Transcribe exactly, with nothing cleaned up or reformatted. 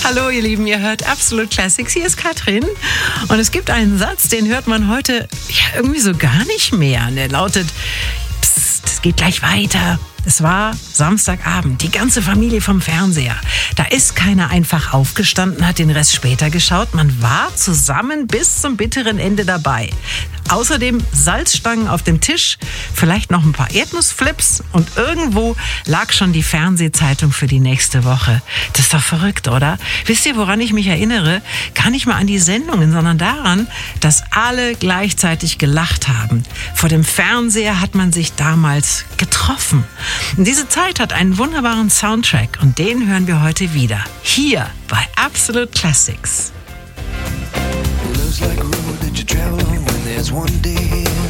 Hallo ihr Lieben, ihr hört Absolute Classics, hier ist Katrin und es gibt einen Satz, den hört man heute ja, irgendwie so gar nicht mehr. Und der lautet, Psst, es geht gleich weiter. Es war Samstagabend, die ganze Familie vom Fernseher. Da ist keiner einfach aufgestanden, hat den Rest später geschaut. Man war zusammen bis zum bitteren Ende dabei. Außerdem Salzstangen auf dem Tisch, vielleicht noch ein paar Erdnussflips und irgendwo lag schon die Fernsehzeitung für die nächste Woche. Das ist doch verrückt, oder? Wisst ihr, woran ich mich erinnere? Gar nicht mal an die Sendungen, sondern daran, dass alle gleichzeitig gelacht haben. Vor dem Fernseher hat man sich damals getroffen. Und diese Zeit hat einen wunderbaren Soundtrack und den hören wir heute wieder. Hier bei Absolute Classics. Love's like a road that you travel on when there's one day